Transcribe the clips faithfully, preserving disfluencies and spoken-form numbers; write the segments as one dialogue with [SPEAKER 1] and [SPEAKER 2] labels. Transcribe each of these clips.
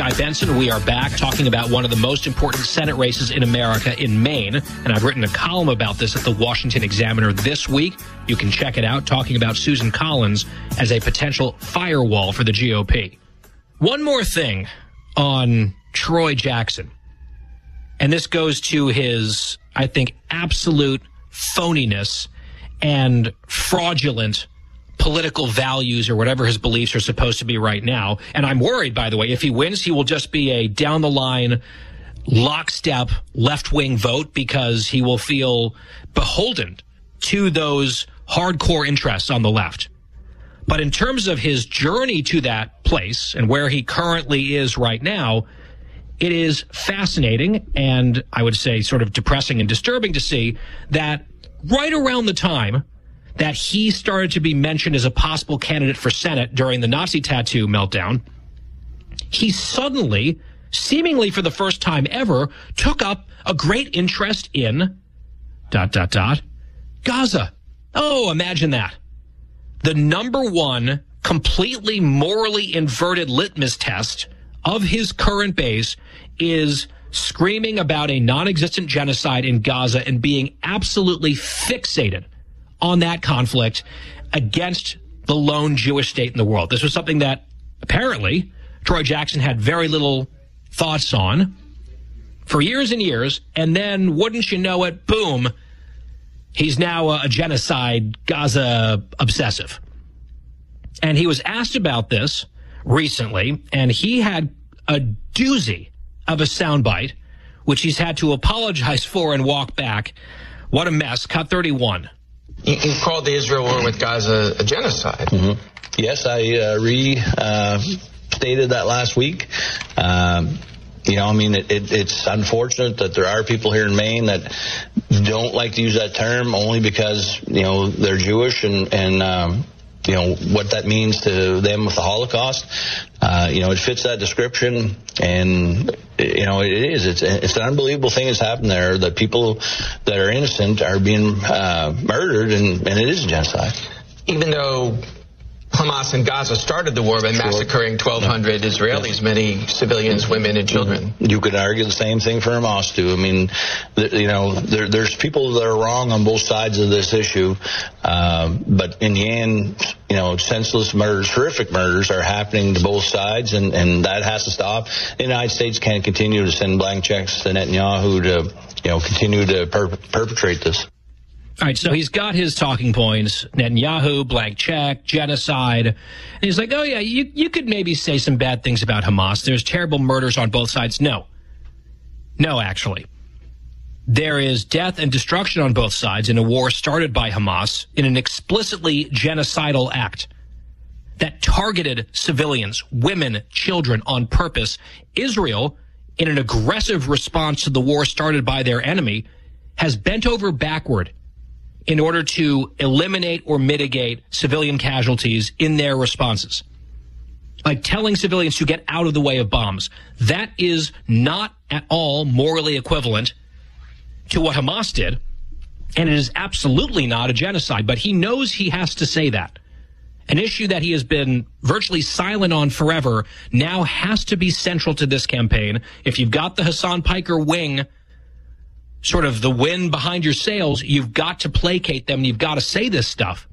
[SPEAKER 1] Guy Benson. We are back talking about one of the most important Senate races in America in Maine. And I've written a column about this at the Washington Examiner this week. You can check it out, talking about Susan Collins as a potential firewall for the G O P. One more thing on Troy Jackson. And this goes to his, I think, absolute phoniness and fraudulent political values, or whatever his beliefs are supposed to be right now. And I'm worried, by the way, if he wins, he will just be a down-the-line, lockstep left-wing vote, because he will feel beholden to those hardcore interests on the left. But in terms of his journey to that place and where he currently is right now, it is fascinating and I would say sort of depressing and disturbing to see that right around the time that he started to be mentioned as a possible candidate for Senate during the Nazi tattoo meltdown, he suddenly, seemingly for the first time ever, took up a great interest in dot, dot, dot, Gaza. Oh, imagine that. The number one completely morally inverted litmus test of his current base is screaming about a non-existent genocide in Gaza and being absolutely fixated on that conflict against the lone Jewish state in the world. This was something that apparently Troy Jackson had very little thoughts on for years and years, and then, wouldn't you know it, boom, he's now a genocide Gaza obsessive. And he was asked about this recently, and he had a doozy of a soundbite, which he's had to apologize for and walk back. What a mess. Cut thirty-one.
[SPEAKER 2] You, you called the Israel war with Gaza a genocide.
[SPEAKER 3] Mm-hmm. Yes, I uh, re-stated uh, that last week. Um, you know, I mean, it, it, it's unfortunate that there are people here in Maine that don't like to use that term only because, you know, they're Jewish and, and um, you know, what that means to them with the Holocaust. Uh, you know, it fits that description, and, you know, it is. It's, it's an unbelievable thing that's happened there, that people that are innocent are being uh, murdered, and, and it is a genocide.
[SPEAKER 2] Even though Hamas in Gaza started the war by
[SPEAKER 3] Sure.
[SPEAKER 2] massacring twelve hundred Israelis, many civilians, women, and children.
[SPEAKER 3] You could argue the same thing for Hamas, too. I mean, th- you know, there, there's people that are wrong on both sides of this issue, um, but in the end, you know, senseless murders, horrific murders are happening to both sides, and, and that has to stop. The United States can't continue to send blank checks to Netanyahu to, you know, continue to per- perpetrate this.
[SPEAKER 1] All right, so he's got his talking points, Netanyahu, blank check, genocide. And he's like, oh, yeah, you, you could maybe say some bad things about Hamas. There's terrible murders on both sides. No. No, actually. There is death and destruction on both sides in a war started by Hamas in an explicitly genocidal act that targeted civilians, women, children on purpose. Israel, in an aggressive response to the war started by their enemy, has bent over backward in order to eliminate or mitigate civilian casualties in their responses. Like telling civilians to get out of the way of bombs. That is not at all morally equivalent to what Hamas did, and it is absolutely not a genocide, but he knows he has to say that. An issue that he has been virtually silent on forever now has to be central to this campaign. If you've got the Hassan Piker wing, sort of the wind behind your sails, you've got to placate them. You've got to say this stuff.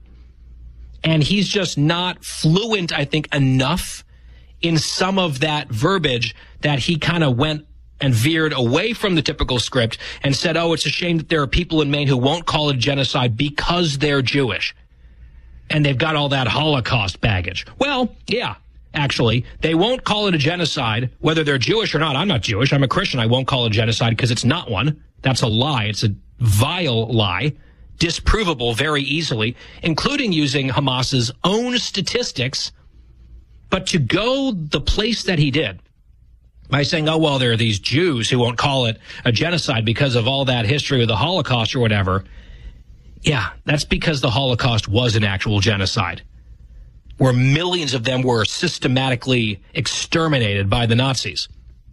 [SPEAKER 1] And he's just not fluent, I think, enough in some of that verbiage that he kind of went and veered away from the typical script and said, oh, it's a shame that there are people in Maine who won't call it a genocide because they're Jewish. And they've got all that Holocaust baggage. Well, yeah, actually, they won't call it a genocide, whether they're Jewish or not. I'm not Jewish. I'm a Christian. I won't call it genocide because it's not one. That's a lie. It's a vile lie, disprovable very easily, including using Hamas's own statistics. But to go the place that he did by saying, oh, well, there are these Jews who won't call it a genocide because of all that history of the Holocaust or whatever. Yeah, that's because the Holocaust was an actual genocide where millions of them were systematically exterminated by the Nazis.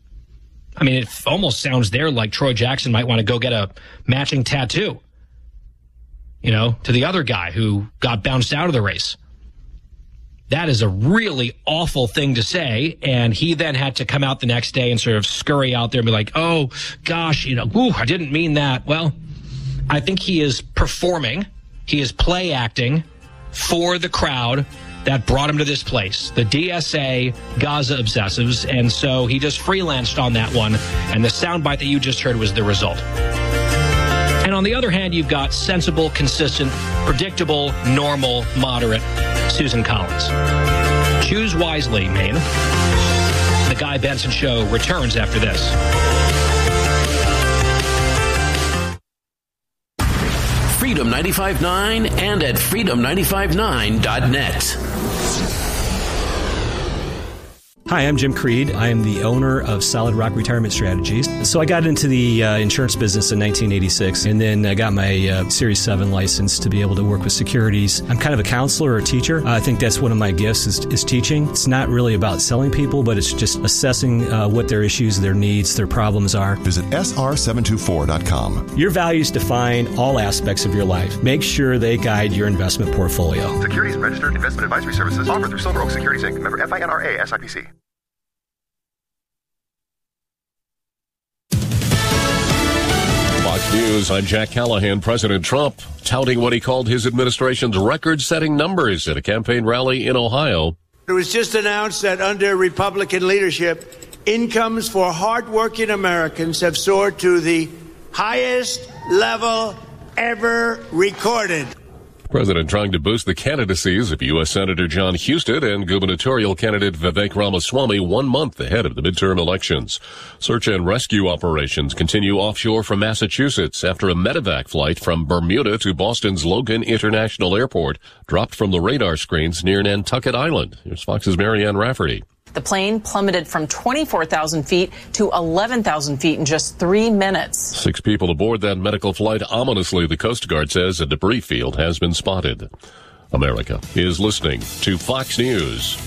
[SPEAKER 1] I mean, it almost sounds there like Troy Jackson might want to go get a matching tattoo, you know, to the other guy who got bounced out of the race. that is a really awful thing to say. And he then had to come out the next day and sort of scurry out there and be like, oh, gosh, you know, ooh, I didn't mean that. Well, I think he is performing. He is play acting for the crowd that brought him to this place, the D S A Gaza obsessives. And so he just freelanced on that one. And the soundbite that you just heard was the result. And on the other hand, you've got sensible, consistent, predictable, normal, moderate Susan Collins. Choose wisely, Maine. The Guy Benson Show returns after this.
[SPEAKER 4] Freedom ninety-five point nine and at freedom ninety-five point nine dot net.
[SPEAKER 5] Hi, I'm Jim Creed. I am the owner of Solid Rock Retirement Strategies. So I got into the uh, insurance business in nineteen eighty-six, and then I got my uh, Series seven license to be able to work with securities. I'm kind of a counselor or a teacher. Uh, I think that's one of my gifts is, is teaching. It's not really about selling people, but it's just assessing uh, what their issues, their needs, their problems are.
[SPEAKER 6] Visit S R seven two four dot com.
[SPEAKER 5] Your values define all aspects of your life. Make sure they guide your investment portfolio.
[SPEAKER 7] Securities and registered investment advisory services offered through Silver Oak Securities Incorporated. Member F I N R A S I P C.
[SPEAKER 8] Fox News, I'm Jack Callahan. President Trump touting what he called his administration's record-setting numbers at a campaign rally in Ohio.
[SPEAKER 9] It was just announced that under Republican leadership, incomes for hardworking Americans have soared to the highest level ever recorded.
[SPEAKER 8] President trying to boost the candidacies of U S. Senator John Husted and gubernatorial candidate Vivek Ramaswamy one month ahead of the midterm elections. Search and rescue operations continue offshore from Massachusetts after a medevac flight from Bermuda to Boston's Logan International Airport dropped from the radar screens near Nantucket Island. Here's Fox's Marianne Rafferty.
[SPEAKER 10] The plane plummeted from twenty-four thousand feet to eleven thousand feet in just three minutes.
[SPEAKER 8] Six people aboard that medical flight. Ominously, the Coast Guard says a debris field has been spotted. America is listening to Fox News.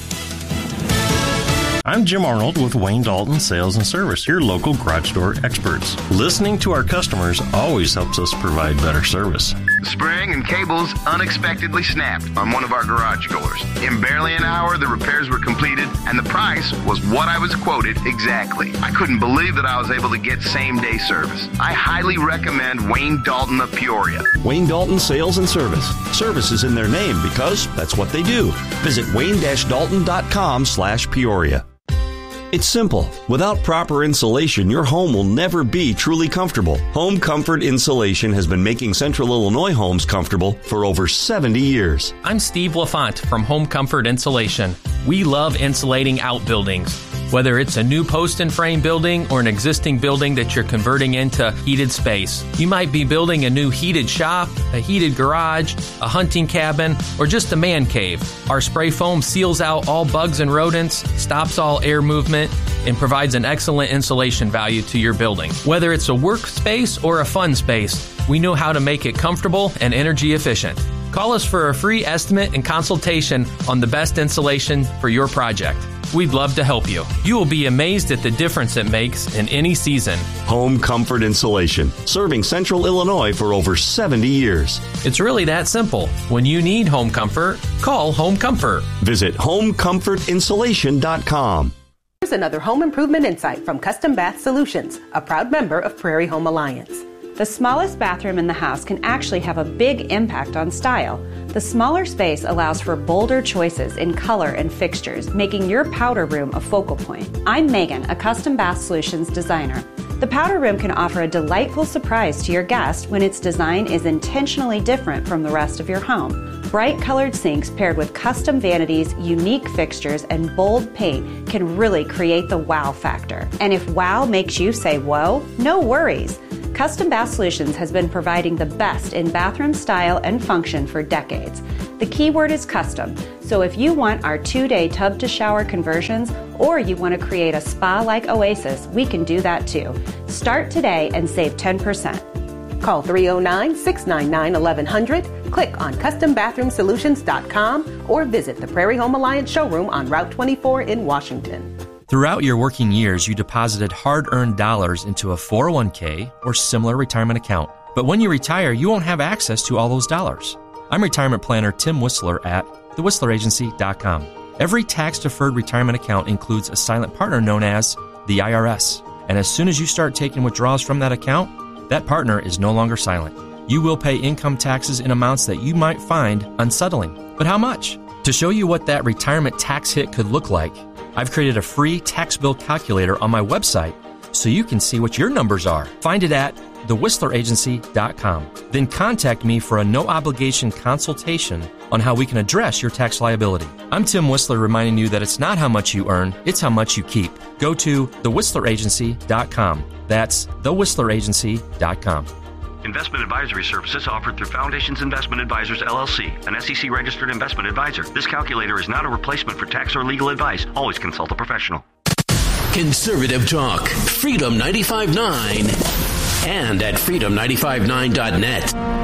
[SPEAKER 11] I'm Jim Arnold with Wayne Dalton Sales and Service, your local garage door experts. Listening to our customers always helps us provide better service.
[SPEAKER 7] Spring and cables unexpectedly snapped on one of our garage doors. In barely an hour, the repairs were completed, and the price was what I was quoted exactly. I couldn't believe that I was able to get same-day service. I highly recommend Wayne Dalton of Peoria.
[SPEAKER 12] Wayne Dalton Sales and Service. Service is in their name because that's what they do. Visit wayne dash dalton dot com slash Peoria. It's simple. Without proper insulation, your home will never be truly comfortable. Home Comfort Insulation has been making Central Illinois homes comfortable for over seventy years.
[SPEAKER 13] I'm Steve LaFont from Home Comfort Insulation. We love insulating outbuildings. Whether it's a new post and frame building or an existing building that you're converting into heated space. You might be building a new heated shop, a heated garage, a hunting cabin, or just a man cave. Our spray foam seals out all bugs and rodents, stops all air movement, and provides an excellent insulation value to your building. Whether it's a workspace or a fun space, we know how to make it comfortable and energy efficient. Call us for a free estimate and consultation on the best insulation for your project. We'd love to help you. You will be amazed at the difference it makes in any season.
[SPEAKER 12] Home Comfort Insulation, serving Central Illinois for over seventy years.
[SPEAKER 13] It's really that simple. When you need home comfort, call Home Comfort.
[SPEAKER 12] Visit home comfort insulation dot com.
[SPEAKER 14] Here's another home improvement insight from Custom Bath Solutions, a proud member of Prairie Home Alliance.
[SPEAKER 15] The smallest bathroom in the house can actually have a big impact on style. The smaller space allows for bolder choices in color and fixtures, making your powder room a focal point. I'm Megan, a Custom Bath Solutions designer. The powder room can offer a delightful surprise to your guest when its design is intentionally different from the rest of your home. Bright colored sinks paired with custom vanities, unique fixtures, and bold paint can really create the wow factor. And if wow makes you say whoa, no worries. Custom Bath Solutions has been providing the best in bathroom style and function for decades. The key word is custom, so if you want our two-day tub-to-shower conversions or you want to create a spa-like oasis, we can do that too. Start today and save ten percent.
[SPEAKER 14] Call three oh nine, six nine nine, eleven hundred, click on custom bathroom solutions dot com, or visit the Prairie Home Alliance showroom on Route twenty-four in Washington.
[SPEAKER 16] Throughout your working years, you deposited hard-earned dollars into a four oh one k or similar retirement account. But when you retire, you won't have access to all those dollars. I'm retirement planner Tim Whistler at the whistler agency dot com. Every tax-deferred retirement account includes a silent partner known as the I R S. And as soon as you start taking withdrawals from that account, that partner is no longer silent. You will pay income taxes in amounts that you might find unsettling. But how much? To show you what that retirement tax hit could look like, I've created a free tax bill calculator on my website so you can see what your numbers are. Find it at the whistler agency dot com. Then contact me for a no-obligation consultation on how we can address your tax liability. I'm Tim Whistler reminding you that it's not how much you earn, it's how much you keep. Go to the whistler agency dot com. That's the whistler agency dot com.
[SPEAKER 17] Investment advisory services offered through Foundations Investment Advisors, L L C, an S E C-registered investment advisor. This calculator is not a replacement for tax or legal advice. Always consult a professional.
[SPEAKER 4] Conservative Talk, Freedom ninety-five point nine, and at freedom nine five nine dot net.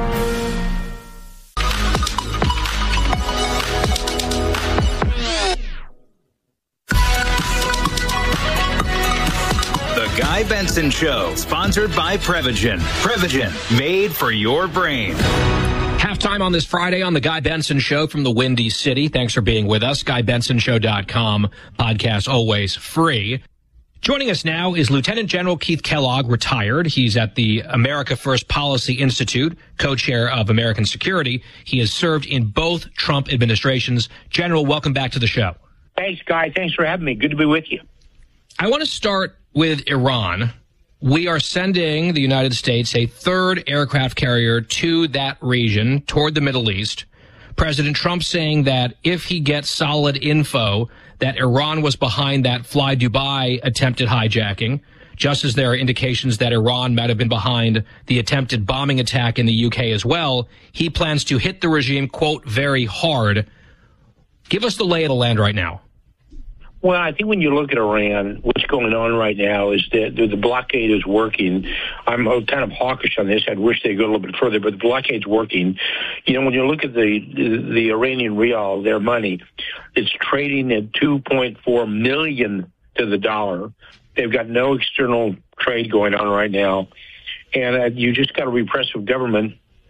[SPEAKER 18] The Guy Benson Show, sponsored by Prevagen. Prevagen, made for your brain.
[SPEAKER 1] Halftime on this Friday on the Guy Benson Show from the Windy City. Thanks for being with us. guy benson show dot com. Podcast always free. Joining us now is Lieutenant General Keith Kellogg, retired. He's at the America First Policy Institute, co-chair of American Security. He has served in both Trump administrations. General, welcome back to the show.
[SPEAKER 19] Thanks, Guy. Thanks for having me. Good to be with you.
[SPEAKER 1] I want to start with Iran. We are sending the United States a third aircraft carrier to that region, toward the Middle East. President Trump saying that if he gets solid info that Iran was behind that Fly Dubai attempted hijacking, just as there are indications that Iran might have been behind the attempted bombing attack in the U K as well, he plans to hit the regime, quote, very hard. Give us the lay of the land right now.
[SPEAKER 19] Well, I think when you look at Iran, what's going on right now is that the blockade is working. I'm kind of hawkish on this. I'd wish they'd go a little bit further, but the blockade's working. You know, when you look at the the, the Iranian rial, their money, it's trading at two point four million to the dollar. They've got no external trade going on right now, and uh, you just got a repressive government.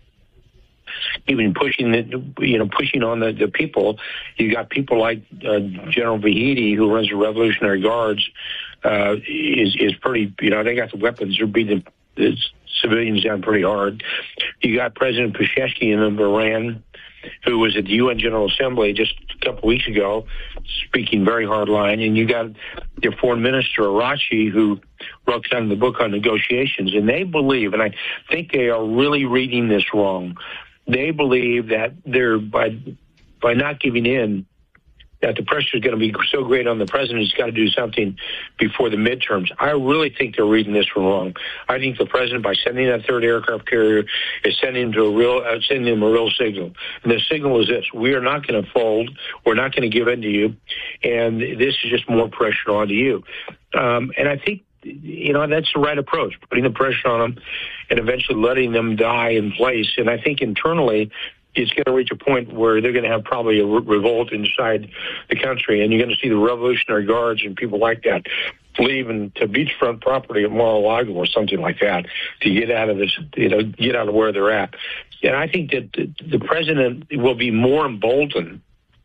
[SPEAKER 19] Even pushing the, you know, pushing on the, the people. You got people like uh, General Vahidi, who runs the Revolutionary Guards, uh, is is pretty. You know, they got the weapons. They're beating the, the civilians down pretty hard. You got President Pezeshkian of Iran, who was at the U N General Assembly just a couple weeks ago, speaking very hard line. And you got your Foreign Minister Arachi, who wrote down the book on negotiations, and they believe, and I think they are really reading this wrong. They believe that they're by by not giving in, that the pressure is going to be so great on the president, he's got to do something before the midterms. I really think they're reading this wrong. I think the president, by sending that third aircraft carrier, is sending to a real uh, sending them a real signal. And the signal is this: we are not going to fold. We're not going to give in to you, and this is just more pressure onto you. Um, and I think, you know, that's the right approach, putting the pressure on them and eventually letting them die in place. And I think internally it's going to reach a point where they're going to have probably a re- revolt inside the country, and you're going to see the Revolutionary Guards and people like that leaving to beachfront property at Mar-a-Lago or something like that to get out of this, you know, get out of where they're at. And I think that the president will be more emboldened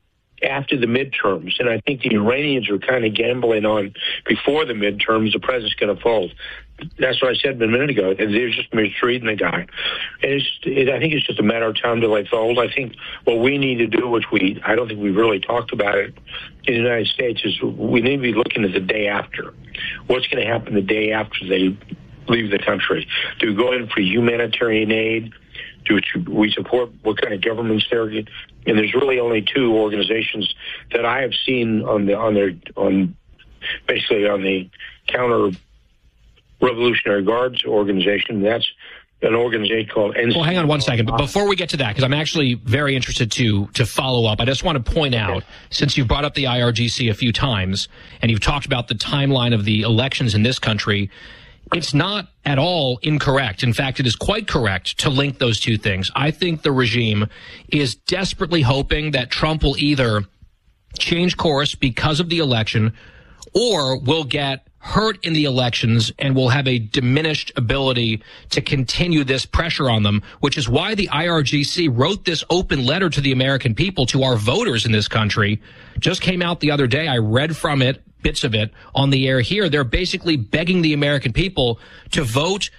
[SPEAKER 19] after the midterms, and I think the Iranians are kind of gambling on before the midterms the president's going to fold. That's what I said a minute ago. They're just mistreating the guy. And it's, it, I think it's just a matter of time till they fold. I think what we need to do, which we I don't think we've really talked about it in the United States, is we need to be looking at the day after. What's going to happen the day after they leave the country? Do we go in for humanitarian aid? Do we support what kind of governments they're in? And there's really only two organizations that I have seen on the on their on basically on the counter Revolutionary Guards organization. That's an organization called N C.
[SPEAKER 1] Well, hang on one second. But before we get to that, because I'm actually very interested to to follow up, I just want to point out, okay, since you brought up the I R G C a few times and you've talked about the timeline of the elections in this country, it's not at all incorrect. In fact, it is quite correct to link those two things. I think the regime is desperately hoping that Trump will either change course because of the election or will get hurt in the elections and will have a diminished ability to continue this pressure on them, which is why the I R G C wrote this open letter to the American people, to our voters in this country. Just came out the other day. I read from it, bits of it, on the air here. They're basically begging the American people to vote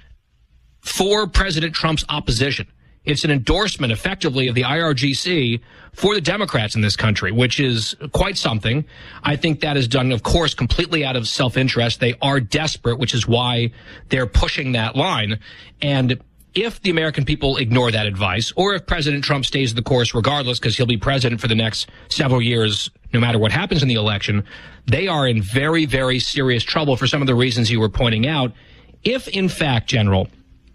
[SPEAKER 1] for President Trump's opposition. It's an endorsement, effectively, of the I R G C for the Democrats in this country, which is quite something. I think that is done, of course, completely out of self-interest. They are desperate, which is why they're pushing that line. And if the American people ignore that advice, or if President Trump stays the course regardless, because he'll be president for the next several years, no matter what happens in the election, they are in very, very serious trouble for some of the reasons you were pointing out. If, in fact, General,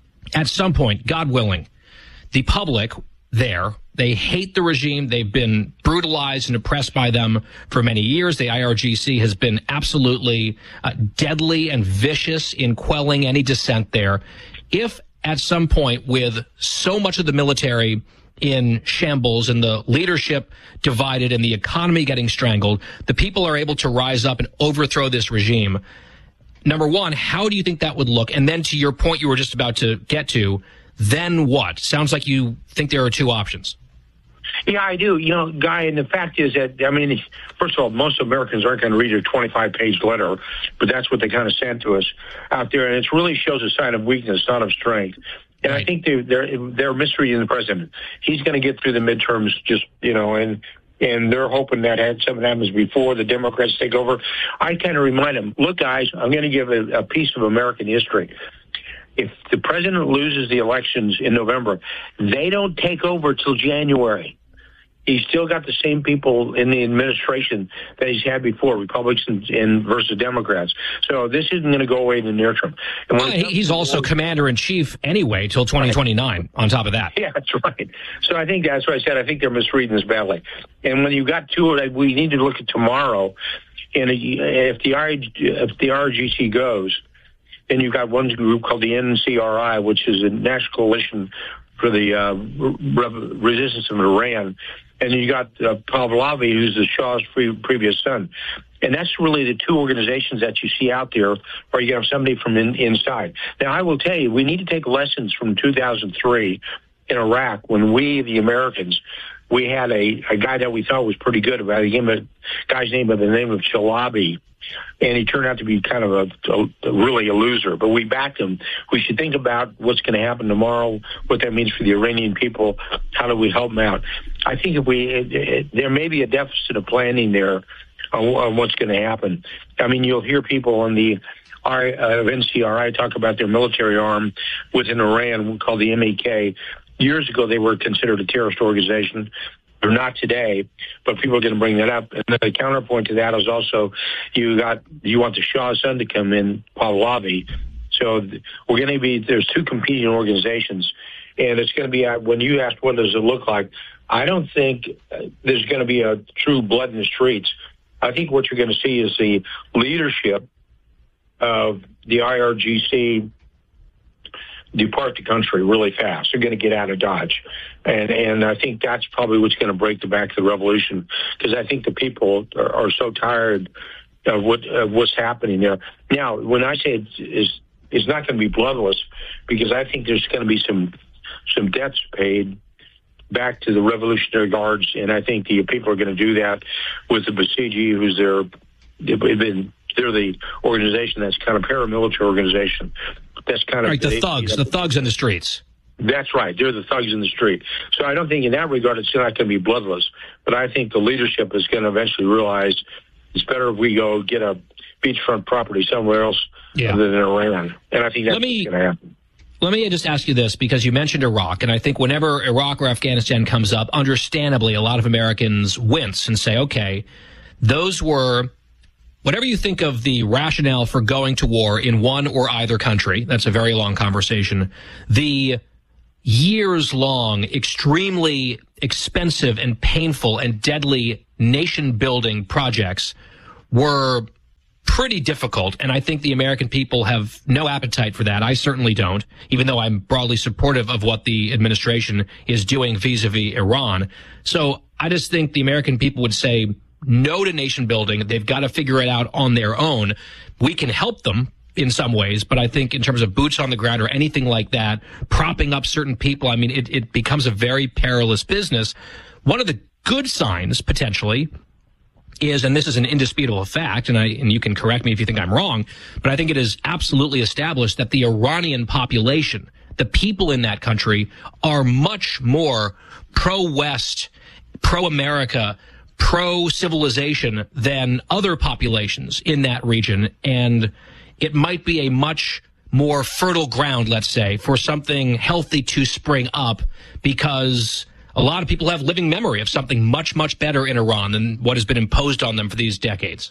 [SPEAKER 1] at some point, God willing, the public there, they hate the regime. They've been brutalized and oppressed by them for many years. The I R G C has been absolutely uh, deadly and vicious in quelling any dissent there. If at some point, with so much of the military in shambles and the leadership divided and the economy getting strangled, the people are able to rise up and overthrow this regime, number one, how do you think that would look? And then to your point you were just about to get to, then what? Sounds like you think there are two options.
[SPEAKER 19] Yeah, I do. You know, Guy, and the fact is that, I mean, first of all, most Americans aren't going to read a twenty-five page letter, but that's what they kind of sent to us out there. And it really shows a sign of weakness, not of strength. And right. I think they're, they're, they're misreading the president. He's going to get through the midterms just, you know, and and they're hoping that had something happens before the Democrats take over. I kind of remind them, look, guys, I'm going to give a, a piece of American history. If the president loses the elections in November, they don't take over till January. He's still got the same people in the administration that he's had before, Republicans and versus Democrats. So this isn't going to go away in the near term. And
[SPEAKER 1] well, he's also commander-in-chief anyway till twenty twenty-nine, on top of that.
[SPEAKER 19] Yeah, that's right. So I think that's what I said. I think they're misreading this badly. And when you got two, we need to look at tomorrow. And if the, if the I R G C goes, then you've got one group called the N C R I, which is a national coalition for the uh, re- resistance of Iran. And you got uh, Pahlavi, who's the Shah's pre- previous son. And that's really the two organizations that you see out there where you have somebody from in, inside. Now, I will tell you, we need to take lessons from two thousand three in Iraq when we, the Americans, we had a, a guy that we thought was pretty good about it. He gave a guy's name by the name of Chalabi. And he turned out to be kind of a, a, a really a loser, but we backed him. We should think about what's going to happen tomorrow, what that means for the Iranian people. How do we help them out? I think if we, it, it, there may be a deficit of planning there on, on what's going to happen. I mean, you'll hear people on the R, uh, N C R I talk about their military arm within Iran called the M A K. Years ago, they were considered a terrorist organization. They're not today, but people are going to bring that up. And the counterpoint to that is also you got you want the Shah's son to come in, Pahlavi. So we're going to be there's two competing organizations, and it's going to be when you asked what does it look like. I don't think there's going to be a true blood in the streets. I think what you're going to see is the leadership of the I R G C depart the country really fast. They're going to get out of Dodge. And and I think that's probably what's going to break the back of the revolution, because I think the people are, are so tired of what of what's happening there. Now, when I say it's, it's, it's not going to be bloodless, because I think there's going to be some some debts paid back to the Revolutionary Guards, and I think the people are going to do that with the Basiji, who's their they've been they're the organization that's kind of paramilitary organization. That's kind of
[SPEAKER 1] right. The they, thugs, you know, the thugs in the streets.
[SPEAKER 19] That's right. They're the thugs in the street. So I don't think in that regard it's not going to be bloodless. But I think the leadership is going to eventually realize it's better if we go get a beachfront property somewhere else yeah. other than Iran. And I think that's going to happen.
[SPEAKER 1] Let me just ask you this, because you mentioned Iraq, and I think whenever Iraq or Afghanistan comes up, understandably, a lot of Americans wince and say, okay, those were... Whatever you think of the rationale for going to war in one or either country, that's a very long conversation. The years-long, extremely expensive and painful and deadly nation-building projects were pretty difficult, and I think the American people have no appetite for that. I certainly don't, even though I'm broadly supportive of what the administration is doing vis-a-vis Iran. So I just think the American people would say, no to nation building. They've got to figure it out on their own. We can help them in some ways, but I think in terms of boots on the ground or anything like that, propping up certain people, I mean, it, it becomes a very perilous business. One of the good signs, potentially, is, and this is an indisputable fact, and I and you can correct me if you think I'm wrong, but I think it is absolutely established that the Iranian population, the people in that country, are much more pro-West, pro-America, pro-civilization than other populations in that region, and it might be a much more fertile ground, let's say, for something healthy to spring up, because a lot of people have living memory of something much, much better in Iran than what has been imposed on them for these decades.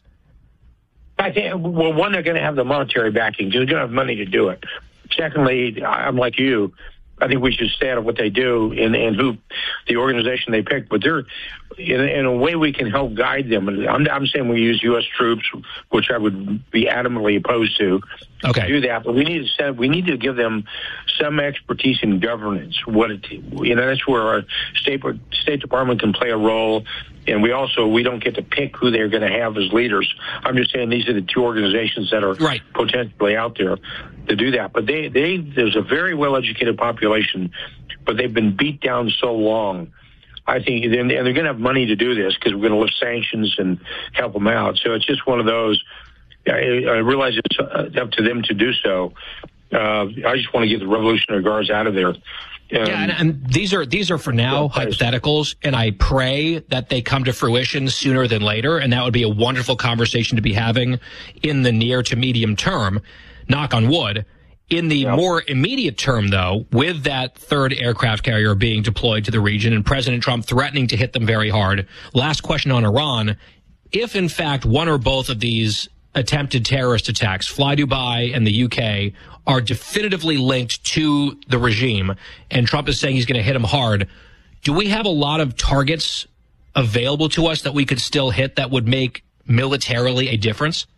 [SPEAKER 19] I think, well, one, they're going to have the monetary backing. They're going to have money to do it. Secondly, I'm like you. I think we should stay out of what they do and, and who the organization they pick. But they're in, in a way we can help guide them. And I'm, I'm saying we use U S troops, which I would be adamantly opposed to.
[SPEAKER 1] Okay.
[SPEAKER 19] To do that, but we need to set, we need to give them some expertise in governance. What it, you know, that's where our State State Department can play a role. And we also, we don't get to pick who they're going to have as leaders. I'm just saying these are the two organizations that are right. potentially out there to do that. But they, they, there's a very well-educated population, but they've been beat down so long. I think, and they're going to have money to do this because we're going to lift sanctions and help them out. So it's just one of those. I, I realize it's up to them to do so. Uh, I just want to get the Revolutionary Guards out of there. Um,
[SPEAKER 1] yeah, and, and these are these are for now hypotheticals, and I pray that they come to fruition sooner than later, and that would be a wonderful conversation to be having in the near to medium term, knock on wood. In the yep. more immediate term, though, with that third aircraft carrier being deployed to the region and President Trump threatening to hit them very hard, last question on Iran, if in fact one or both of these attempted terrorist attacks, Fly Dubai and the U K, are definitively linked to the regime, and Trump is saying he's going to hit them hard, do we have a lot of targets available to us that we could still hit that would make militarily a difference?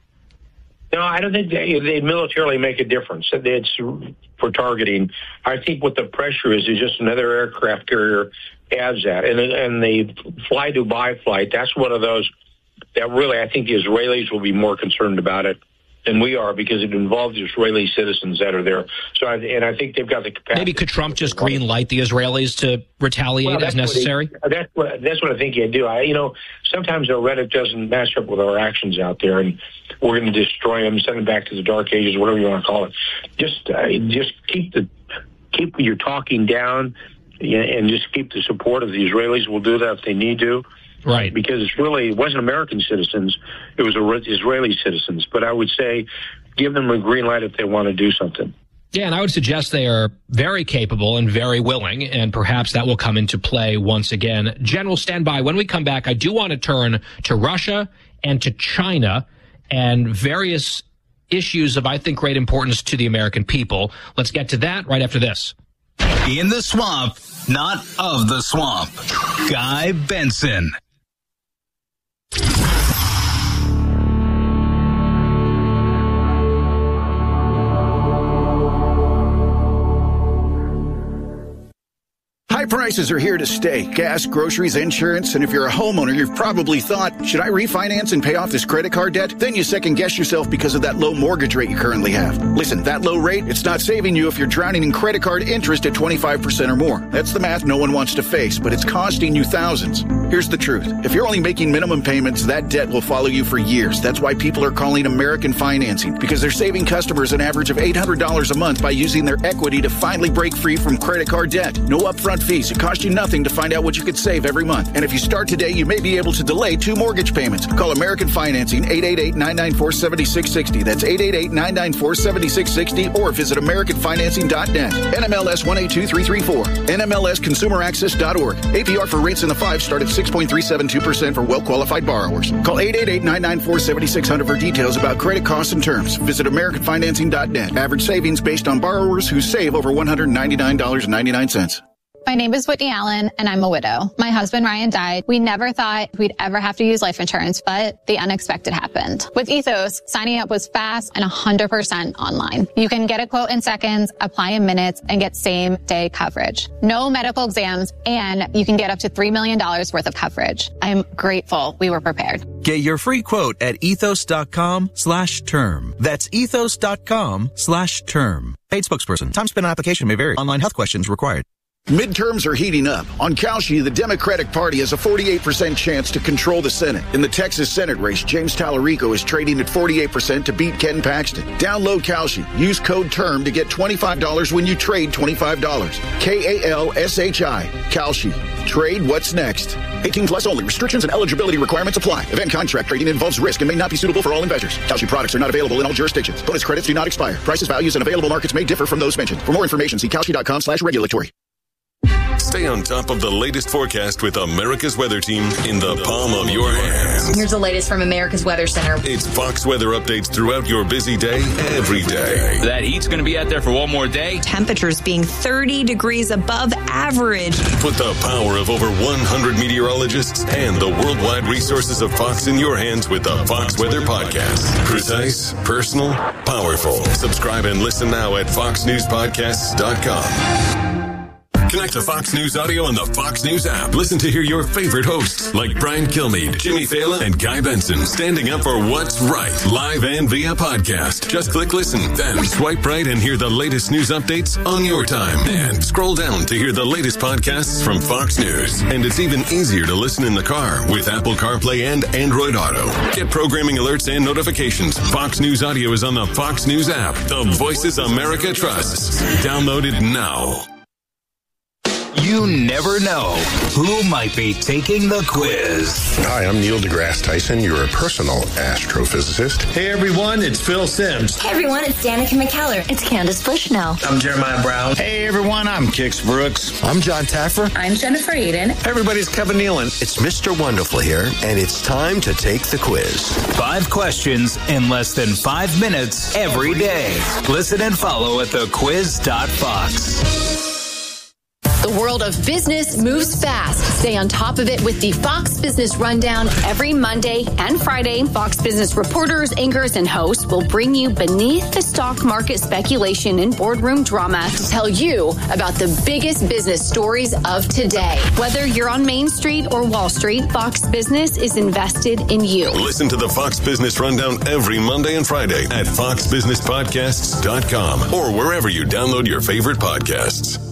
[SPEAKER 19] No, I don't think they, they militarily make a difference. It's for targeting. I think what the pressure is is just another aircraft carrier adds that. And, and the Fly Dubai flight, that's one of those that really I think the Israelis will be more concerned about it than we are, because it involves Israeli citizens that are there. So, I, and I think they've got the capacity.
[SPEAKER 1] Maybe could Trump just green light the Israelis to retaliate
[SPEAKER 19] well,
[SPEAKER 1] as necessary?
[SPEAKER 19] What he, that's what that's what I think he'd do. I, you know, sometimes our rhetoric doesn't match up with our actions out there, and we're going to destroy them, send them back to the dark ages, whatever you want to call it. Just, uh, just keep the keep your talking down, and just keep the support of the Israelis. We'll do that if they need to.
[SPEAKER 1] Right.
[SPEAKER 19] Because it's really, it wasn't American citizens, it was Israeli citizens. But I would say give them a green light if they want to do something.
[SPEAKER 1] Yeah, and I would suggest they are very capable and very willing, and perhaps that will come into play once again. General, stand by. When we come back, I do want to turn to Russia and to China and various issues of, I think, great importance to the American people. Let's get to that right after this.
[SPEAKER 18] In the swamp, not of the swamp. Guy Benson.
[SPEAKER 20] High prices are here to stay. Gas, groceries, insurance, and if you're a homeowner, you've probably thought, should I refinance and pay off this credit card debt? Then you second guess yourself because of that low mortgage rate you currently have. Listen, that low rate, it's not saving you if you're drowning in credit card interest at twenty-five percent or more. That's the math no one wants to face, but it's costing you thousands. Here's the truth. If you're only making minimum payments, that debt will follow you for years. That's why people are calling American Financing, because they're saving customers an average of eight hundred dollars a month by using their equity to finally break free from credit card debt. No upfront fees. It costs you nothing to find out what you could save every month. And if you start today, you may be able to delay two mortgage payments. Call American Financing, eight eight eight, nine nine four, seven six six zero. That's eight eight eight, nine nine four, seven six six zero, or visit American Financing dot net. N M L S one eight two three three four. N M L S Consumer Access dot org. A P R for rates in the five start at six point three seven two percent for well-qualified borrowers. Call eight eight eight, nine nine four, seven six zero zero for details about credit costs and terms. Visit American Financing dot net. Average savings based on borrowers who save over one hundred ninety-nine dollars and ninety-nine cents.
[SPEAKER 21] My name is Whitney Allen, and I'm a widow. My husband, Ryan, died. We never thought we'd ever have to use life insurance, but the unexpected happened. With Ethos, signing up was fast and one hundred percent online. You can get a quote in seconds, apply in minutes, and get same-day coverage. No medical exams, and you can get up to three million dollars worth of coverage. I'm grateful we were prepared.
[SPEAKER 22] Get your free quote at ethos.com slash term. That's ethos.com slash term. Paid spokesperson. Time spent on application may vary. Online health questions required.
[SPEAKER 20] Midterms are heating up. On Kalshi, the Democratic Party has a forty-eight percent chance to control the Senate. In the Texas Senate race, James Tallarico is trading at forty-eight percent to beat Ken Paxton. Download Kalshi. Use code TERM to get twenty-five dollars when you trade twenty-five dollars. K A L S H I. Kalshi. Trade what's next. eighteen plus only. Restrictions and eligibility requirements apply. Event contract trading involves risk and may not be suitable for all investors. Kalshi products are not available in all jurisdictions. Bonus credits do not expire. Prices, values, and available markets may differ from those mentioned. For more information, see kalshi.com slash regulatory.
[SPEAKER 23] Stay on top of the latest forecast with America's Weather Team in the palm of your hands.
[SPEAKER 24] Here's the latest from America's Weather Center.
[SPEAKER 23] It's Fox weather updates throughout your busy day, every day.
[SPEAKER 25] That heat's going to be out there for one more day.
[SPEAKER 26] Temperatures being thirty degrees above average.
[SPEAKER 23] Put the power of over one hundred meteorologists and the worldwide resources of Fox in your hands with the Fox Weather Podcast. Precise, personal, powerful. Subscribe and listen now at fox news podcasts dot com. Connect to Fox News Audio on the Fox News app. Listen to hear your favorite hosts like Brian Kilmeade, Jimmy Fallon, and Guy Benson standing up for what's right, live and via podcast. Just click listen, then swipe right and hear the latest news updates on your time. And scroll down to hear the latest podcasts from Fox News. And it's even easier to listen in the car with Apple CarPlay and Android Auto. Get programming alerts and notifications. Fox News Audio is on the Fox News app. The voices America trusts. Download it now.
[SPEAKER 18] You never know who might be taking the quiz.
[SPEAKER 27] Hi, I'm Neil deGrasse Tyson, your personal astrophysicist.
[SPEAKER 28] Hey everyone, it's Phil Sims.
[SPEAKER 29] Hey everyone, it's Danica McKellar. It's Candace Bushnell.
[SPEAKER 28] I'm Jeremiah Brown.
[SPEAKER 30] Hey everyone, I'm Kix Brooks.
[SPEAKER 31] I'm John Taffer.
[SPEAKER 29] I'm Jennifer Aiden.
[SPEAKER 28] Hey everybody's Kevin Nealon.
[SPEAKER 31] It's Mister Wonderful here, and it's time to take the quiz.
[SPEAKER 18] Five questions in less than five minutes every day. Listen and follow at the quiz dot fox.
[SPEAKER 32] The world of business moves fast. Stay on top of it with the Fox Business Rundown every Monday and Friday. Fox Business reporters, anchors, and hosts will bring you beneath the stock market speculation and boardroom drama to tell you about the biggest business stories of today. Whether you're on Main Street or Wall Street, Fox Business is invested in you.
[SPEAKER 23] Listen to the Fox Business Rundown every Monday and Friday at fox business podcasts dot com or wherever you download your favorite podcasts.